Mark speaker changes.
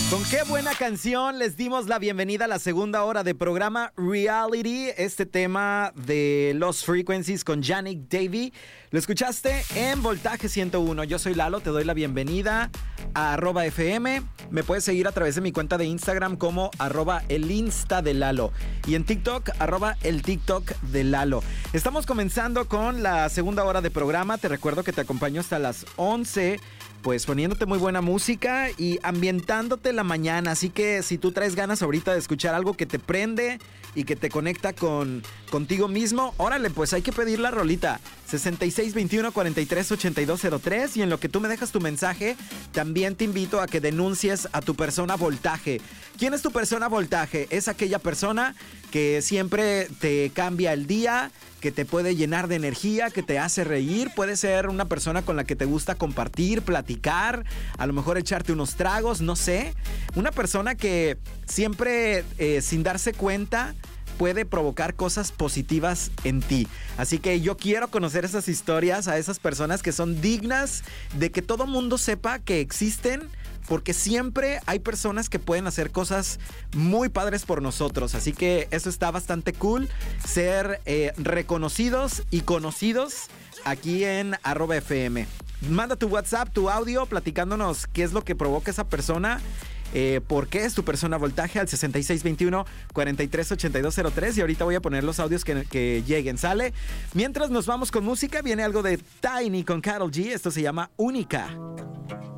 Speaker 1: Con qué buena canción les dimos la bienvenida a la segunda hora de programa Reality. Este tema de Lost Frequencies con Yannick Davy. Lo escuchaste en Voltaje 101. Yo soy Lalo, te doy la bienvenida a @FM. Me puedes seguir a través de mi cuenta de Instagram como @elinsta de Lalo. Y en TikTok, @el TikTok de Lalo. Estamos comenzando con la segunda hora de programa. Te recuerdo que te acompaño hasta las 11. Pues poniéndote muy buena música y ambientándote la mañana. Así que si tú traes ganas ahorita de escuchar algo que te prende y que te conecta contigo mismo, órale, pues hay que pedir la rolita. 6621-438203. Y en lo que tú me dejas tu mensaje, también te invito a que denuncies a tu persona voltaje. ¿Quién es tu persona voltaje? Es aquella persona que siempre te cambia el día, que te puede llenar de energía, que te hace reír. Puede ser una persona con la que te gusta compartir, platicar, a lo mejor echarte unos tragos, no sé. Una persona que siempre, sin darse cuenta, puede provocar cosas positivas en ti. Así que yo quiero conocer esas historias, a esas personas que son dignas de que todo mundo sepa que existen, porque siempre hay personas que pueden hacer cosas muy padres por nosotros. Así que eso está bastante cool, ser reconocidos y conocidos aquí en @FM. Manda tu WhatsApp, tu audio, platicándonos qué es lo que provoca esa persona. ¿Por qué es tu persona voltaje? Al 6621-438203. Y ahorita voy a poner los audios que lleguen, ¿sale? Mientras nos vamos con música, viene algo de Tiny con Karol G. Esto se llama Única.